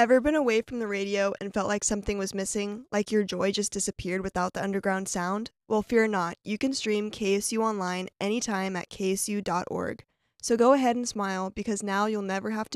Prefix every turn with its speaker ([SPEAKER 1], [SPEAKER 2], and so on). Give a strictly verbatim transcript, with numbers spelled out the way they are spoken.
[SPEAKER 1] Ever been away from the radio and felt like something was missing, like your joy just disappeared without the underground sound? Well, fear not. You can stream K S U online anytime at K S U dot org. So go ahead and smile because now you'll never have to